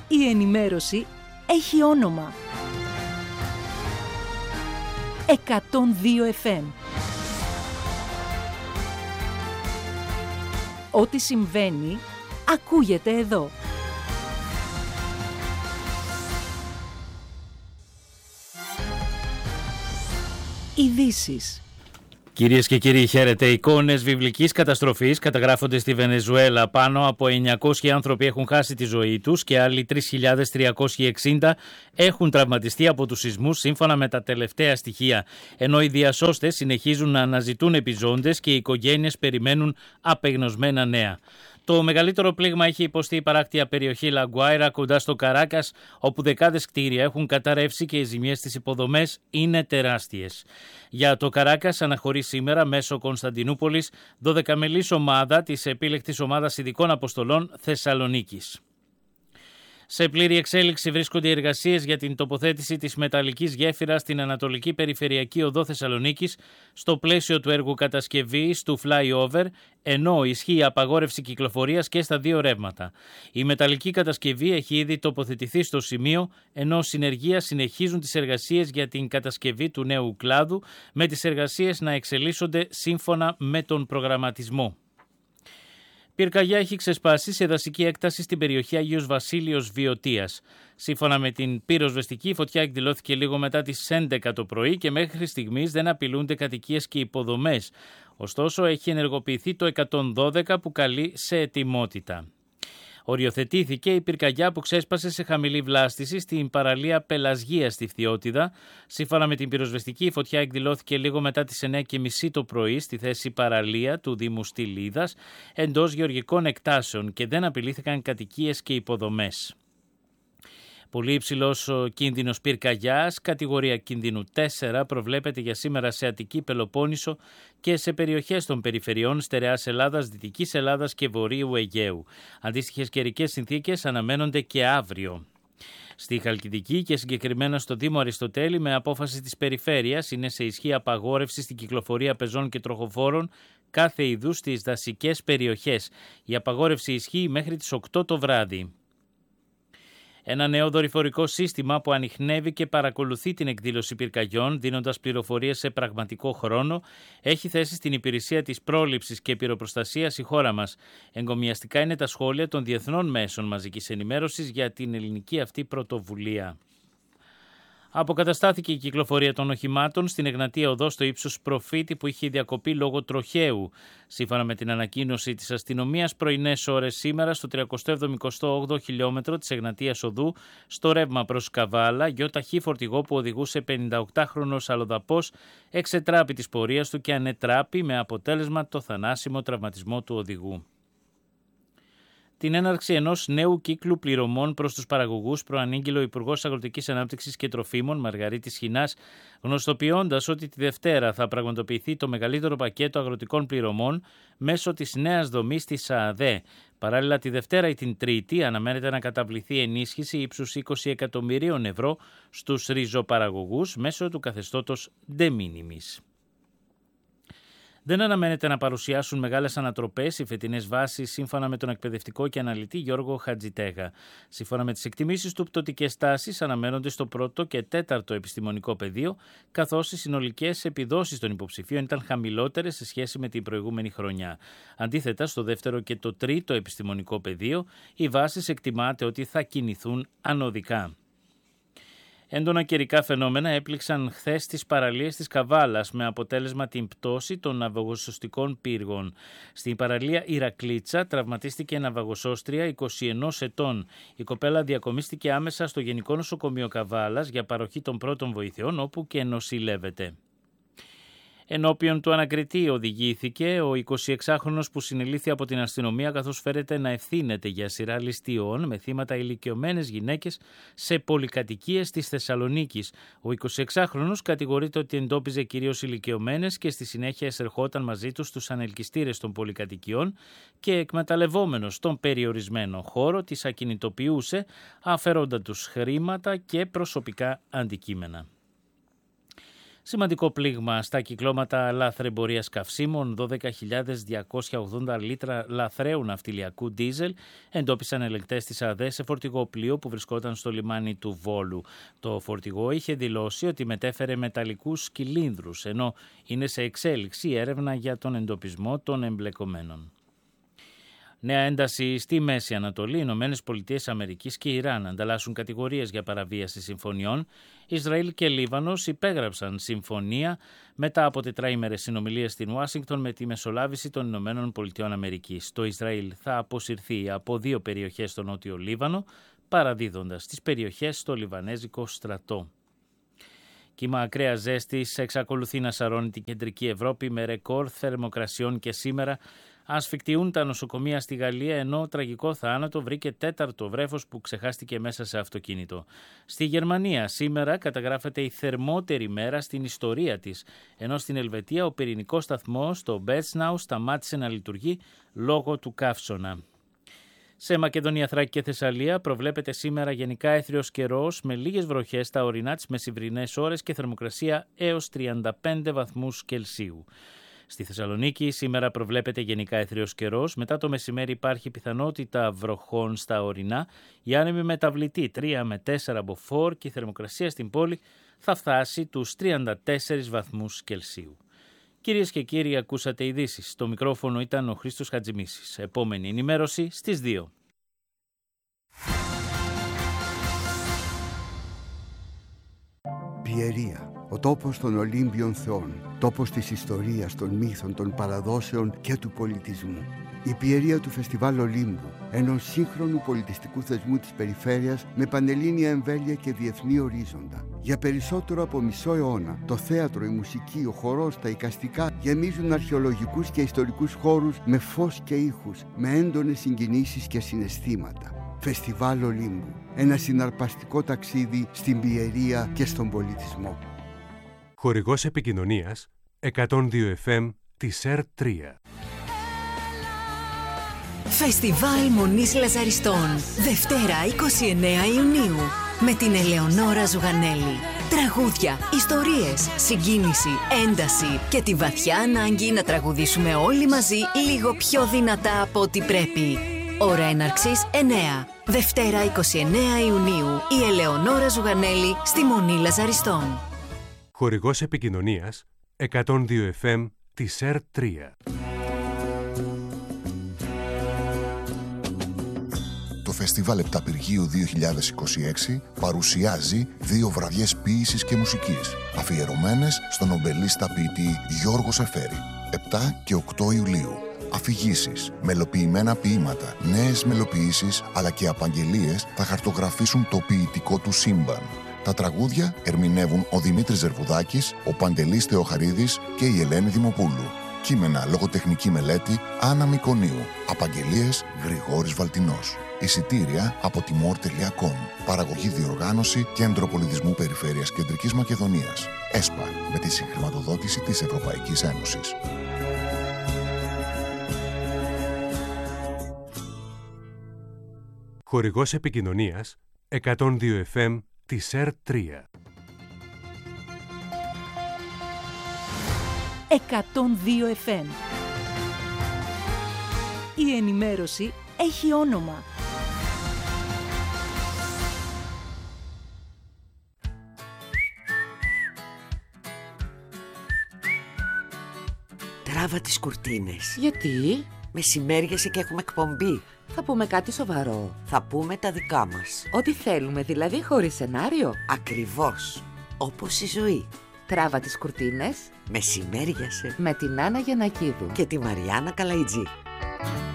Η ενημέρωση έχει όνομα. 102 FM. Ό,τι συμβαίνει, ακούγεται εδώ. Ειδήσεις. Κυρίες και κύριοι, χαίρετε. Εικόνες βιβλικής καταστροφής καταγράφονται στη Βενεζουέλα. Πάνω από 900 άνθρωποι έχουν χάσει τη ζωή τους και άλλοι 3.360 έχουν τραυματιστεί από τους σεισμούς, σύμφωνα με τα τελευταία στοιχεία. Ενώ οι διασώστες συνεχίζουν να αναζητούν επιζώντες και οι οικογένειες περιμένουν απεγνωσμένα νέα. Το μεγαλύτερο πλήγμα έχει υποστεί η παράκτια περιοχή Λαγκουάιρα κοντά στο Καράκας, όπου δεκάδες κτίρια έχουν καταρρεύσει και οι ζημιές στις υποδομές είναι τεράστιες. Για το Καράκας αναχωρεί σήμερα μέσω Κωνσταντινούπολης 12μελής ομάδα της επίλεκτης ομάδας ειδικών αποστολών Θεσσαλονίκης. Σε πλήρη εξέλιξη βρίσκονται οι εργασίες για την τοποθέτηση της μεταλλικής γέφυρας στην Ανατολική Περιφερειακή Οδό Θεσσαλονίκης στο πλαίσιο του έργου κατασκευής του flyover, ενώ ισχύει απαγόρευση κυκλοφορίας και στα δύο ρεύματα. Η μεταλλική κατασκευή έχει ήδη τοποθετηθεί στο σημείο, ενώ συνεργεία συνεχίζουν τις εργασίες για την κατασκευή του νέου κλάδου, με τις εργασίες να εξελίσσονται σύμφωνα με τον προγραμματισμό. Πυρκαγιά έχει ξεσπάσει σε δασική έκταση στην περιοχή Άγιος Βασίλειος Βιωτίας. Σύμφωνα με την πυροσβεστική, η φωτιά εκδηλώθηκε λίγο μετά τις 11 το πρωί και μέχρι στιγμής δεν απειλούνται κατοικίες και υποδομές. Ωστόσο, έχει ενεργοποιηθεί το 112 που καλεί σε ετοιμότητα. Οριοθετήθηκε η πυρκαγιά που ξέσπασε σε χαμηλή βλάστηση στην παραλία Πελασγία στη Φθιώτιδα. Σύμφωνα με την πυροσβεστική, η φωτιά εκδηλώθηκε λίγο μετά τις 9:30 το πρωί στη θέση παραλία του Δήμου Στυλίδας, εντός γεωργικών εκτάσεων, και δεν απειλήθηκαν κατοικίες και υποδομές. Πολύ υψηλός κίνδυνος πυρκαγιάς, κατηγορία κινδύνου 4, προβλέπεται για σήμερα σε Αττική, Πελοπόννησο και σε περιοχές των περιφερειών Στερεάς Ελλάδας, Δυτικής Ελλάδας και Βορείου Αιγαίου. Αντίστοιχες καιρικές συνθήκες αναμένονται και αύριο. Στη Χαλκιδική και συγκεκριμένα στο Δήμο Αριστοτέλη, με απόφαση της περιφέρειας, είναι σε ισχύ απαγόρευση στην κυκλοφορία πεζών και τροχοφόρων κάθε είδους στις δασικές περιοχές. Η απαγόρευση ισχύει μέχρι τις 8 το βράδυ. Ένα νέο δορυφορικό σύστημα που ανιχνεύει και παρακολουθεί την εκδήλωση πυρκαγιών, δίνοντας πληροφορίες σε πραγματικό χρόνο, έχει θέσει στην υπηρεσία της πρόληψης και πυροπροστασίας η χώρα μας. Εγκομιαστικά είναι τα σχόλια των διεθνών μέσων μαζικής ενημέρωσης για την ελληνική αυτή πρωτοβουλία. Αποκαταστάθηκε η κυκλοφορία των οχημάτων στην Εγνατία Οδό στο ύψος Προφήτη που είχε διακοπεί λόγω τροχαίου. Σύμφωνα με την ανακοίνωση της αστυνομίας, πρωινές ώρες σήμερα στο 378 χιλιόμετρο της Εγνατίας Οδού, στο ρεύμα προς Καβάλα, γιοταχή φορτηγό που οδηγούσε 58χρονος αλλοδαπός εξετράπη της πορείας του και ανετράπη, με αποτέλεσμα το θανάσιμο τραυματισμό του οδηγού. Την έναρξη ενός νέου κύκλου πληρωμών προς τους παραγωγούς προανήγγειλε ο Υπουργός Αγροτικής Ανάπτυξης και Τροφίμων Μαργαρίτης Χινάς, γνωστοποιώντας ότι τη Δευτέρα θα πραγματοποιηθεί το μεγαλύτερο πακέτο αγροτικών πληρωμών μέσω της νέας δομής της ΑΑΔΕ. Παράλληλα, τη Δευτέρα ή την Τρίτη αναμένεται να καταβληθεί ενίσχυση ύψους 20 εκατομμυρίων ευρώ στους ριζοπαραγωγούς μέσω του καθεστώτος de minimis. Δεν αναμένεται να παρουσιάσουν μεγάλες ανατροπές οι φετινές βάσεις, σύμφωνα με τον εκπαιδευτικό και αναλυτή Γιώργο Χατζητέγα. Σύμφωνα με τις εκτιμήσεις του, πτωτικές τάσεις αναμένονται στο πρώτο και τέταρτο επιστημονικό πεδίο, καθώς οι συνολικές επιδόσεις των υποψηφίων ήταν χαμηλότερες σε σχέση με την προηγούμενη χρονιά. Αντίθετα, στο δεύτερο και το τρίτο επιστημονικό πεδίο, οι βάσεις εκτιμάται ότι θα κινηθούν ανωδικά. Έντονα καιρικά φαινόμενα έπληξαν χθες τις παραλίες της Καβάλας, με αποτέλεσμα την πτώση των ναυαγοσωστικών πύργων. Στην παραλία Ηρακλήτσα τραυματίστηκε ναυαγοσώστρια 21 ετών. Η κοπέλα διακομίστηκε άμεσα στο Γενικό Νοσοκομείο Καβάλας για παροχή των πρώτων βοηθειών, όπου και νοσηλεύεται. Ενώπιον του ανακριτή οδηγήθηκε ο 26χρονος που συνελήφθη από την αστυνομία, καθώς φέρεται να ευθύνεται για σειρά ληστείων με θύματα ηλικιωμένες γυναίκες σε πολυκατοικίες της Θεσσαλονίκης. Ο 26χρονος κατηγορείται ότι εντόπιζε κυρίως ηλικιωμένες και στη συνέχεια εισερχόταν μαζί τους στους ανελκυστήρες των πολυκατοικιών και, εκμεταλλευόμενος τον περιορισμένο χώρο, τις ακινητοποιούσε, αφαιρώντας τους χρήματα και προσωπικά αντικείμενα. Σημαντικό πλήγμα στα κυκλώματα λαθρεμπορίας καυσίμων. 12.280 λίτρα λαθρέου ναυτιλιακού ντίζελ εντόπισαν ελεγκτές της ΑΔΕ σε φορτηγό πλοίο που βρισκόταν στο λιμάνι του Βόλου. Το φορτηγό είχε δηλώσει ότι μετέφερε μεταλλικούς κυλίνδρους, ενώ είναι σε εξέλιξη η έρευνα για τον εντοπισμό των εμπλεκομένων. Νέα ένταση στη Μέση Ανατολή. Οι Ηνωμένες Πολιτείες Αμερικής και Ιράν ανταλλάσσουν κατηγορίες για παραβίαση συμφωνιών. Ισραήλ και Λίβανος υπέγραψαν συμφωνία μετά από τετράημερες συνομιλίες στην Ουάσιγκτον με τη μεσολάβηση των Ηνωμένων Πολιτειών Αμερικής. Το Ισραήλ θα αποσυρθεί από 2 περιοχές στο νότιο Λίβανο, παραδίδοντας τις περιοχές στο Λιβανέζικο στρατό. Κύμα ακραίας ζέστης εξακολουθεί να σαρώνει την κεντρική Ευρώπη με ρεκόρ θερμοκρασιών και σήμερα ασφικτιούν τα νοσοκομεία στη Γαλλία, ενώ τραγικό θάνατο βρήκε 4ο βρέφος που ξεχάστηκε μέσα σε αυτοκίνητο. Στη Γερμανία σήμερα καταγράφεται η θερμότερη μέρα στην ιστορία της, ενώ στην Ελβετία ο πυρηνικός σταθμός στο Μπέτσναου σταμάτησε να λειτουργεί λόγω του καύσωνα. Σε Μακεδονία, Θράκη και Θεσσαλία προβλέπεται σήμερα γενικά έθριος καιρός με λίγες βροχές στα ορεινά τις μεσημβρινές ώρες και θερμοκρασία έως 35 βαθμούς Κελσίου. Στη Θεσσαλονίκη σήμερα προβλέπεται γενικά έθριος καιρός. Μετά το μεσημέρι υπάρχει πιθανότητα βροχών στα ορεινά. Η άνεμη μεταβλητή 3 με 4 μποφόρ και η θερμοκρασία στην πόλη θα φτάσει τους 34 βαθμούς Κελσίου. Κυρίες και κύριοι, ακούσατε ειδήσεις. Στο μικρόφωνο ήταν ο Χρήστος Χατζημίσης. Επόμενη ενημέρωση στις 2. Πιερία, ο τόπος των Ολύμπιων θεών, τόπος της ιστορίας, των μύθων, των παραδόσεων και του πολιτισμού. Η Πιερία του Φεστιβάλ Ολύμπου, ενός σύγχρονου πολιτιστικού θεσμού της περιφέρειας με πανελλήνια εμβέλεια και διεθνή ορίζοντα. Για περισσότερο από μισό αιώνα, το θέατρο, η μουσική, ο χορός, τα εικαστικά γεμίζουν αρχαιολογικούς και ιστορικούς χώρους με φως και ήχους, με έντονες συγκινήσεις και συναισθήματα. Φεστιβάλ Ολύμπου, ένα συναρπαστικό ταξίδι στην Πιερία και στον πολιτισμό. Χορηγός επικοινωνίας 102 FM της ΕΡΤ3. Φεστιβάλ Μονής Λαζαριστών, Δευτέρα 29 Ιουνίου, με την Ελεονόρα Ζουγανέλη. Τραγούδια, ιστορίες, συγκίνηση, ένταση και τη βαθιά ανάγκη να τραγουδήσουμε όλοι μαζί λίγο πιο δυνατά από ό,τι πρέπει. Ώρα έναρξης 9. Δευτέρα 29 Ιουνίου, η Ελεονόρα Ζουγανέλη στη Μονή Λαζαριστών. Χορηγός επικοινωνίας 102 FM της ΕΡΤ3. Το Φεστιβάλ Επταπηργίου 2026 παρουσιάζει 2 βραδιές ποίησης και μουσικής, αφιερωμένες στον νομπελίστα ποιητή Γιώργο Σεφέρη. 7 και 8 Ιουλίου. Αφηγήσεις, μελοποιημένα ποίηματα, νέες μελοποιήσεις αλλά και απαγγελίες θα χαρτογραφήσουν το ποιητικό του σύμπαν. Τα τραγούδια ερμηνεύουν ο Δημήτρης Ζερβουδάκης, ο Παντελής Θεοχαρίδης και η Ελένη Δημοπούλου. Κείμενα, λογοτεχνική μελέτη Άννα Μικονίου. Απαγγελίες Γρηγόρης Βαλτινός. Εισιτήρια από timor.com. Παραγωγή, διοργάνωση Κέντρο Πολιτισμού Περιφέρειας Κεντρικής Μακεδονίας. ΕΣΠΑ, με τη συγχρηματοδότηση της Ευρωπαϊκής Ένωσης. Χορηγός επικοινωνίας 102 FM της ΕΡΤ3. 102 FM. Η ενημέρωση έχει όνομα. Τράβα τις κουρτίνες. Γιατί? Μεσημέριασε και έχουμε εκπομπή. Θα πούμε κάτι σοβαρό. Θα πούμε τα δικά μας. Ό,τι θέλουμε, δηλαδή χωρίς σενάριο. Ακριβώς. Όπως η ζωή. Τράβα τις κουρτίνες. Μεσημέριασε. Με την Άννα Γιαννακίδου και τη Μαριάννα Καλαϊτζή.